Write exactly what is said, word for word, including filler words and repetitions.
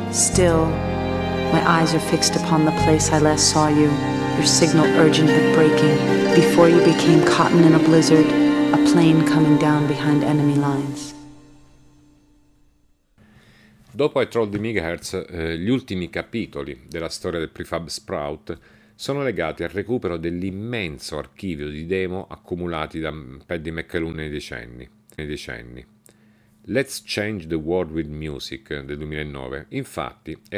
Still, my eyes are fixed upon the place I last saw you, your signal urgent but breaking, before you became cotton in a blizzard, a plane coming down behind enemy lines. Dopo I Troll di Megahertz, eh, gli ultimi capitoli della storia del Prefab Sprout sono legati al recupero dell'immenso archivio di demo accumulati da Paddy McAloon nei decenni. Nei decenni. Let's Change the World with Music del duemilanove, infatti, è